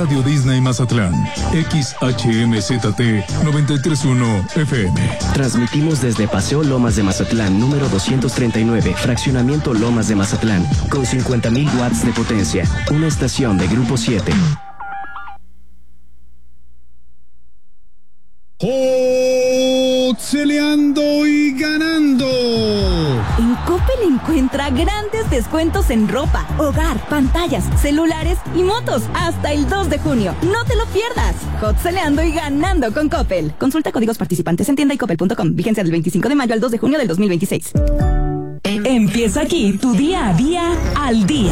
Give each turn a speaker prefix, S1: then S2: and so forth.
S1: Radio Disney Mazatlán, XHMZT 931 FM.
S2: Transmitimos desde Paseo Lomas de Mazatlán, número 239, Fraccionamiento Lomas de Mazatlán, con 50,000 watts de potencia. Una estación de Grupo 7.
S3: ¡Celeando y ganando!
S4: En Coppel encuentra grandes descuentos en ropa, hogar, pantallas, celulares y motos hasta el 2 de junio. ¡No te lo pierdas! Celeando y ganando con Coppel. Consulta códigos participantes en tienda y coppel.com. Vigencia del 25 de mayo al 2 de junio del 2026.
S5: Empieza aquí tu día a día al día.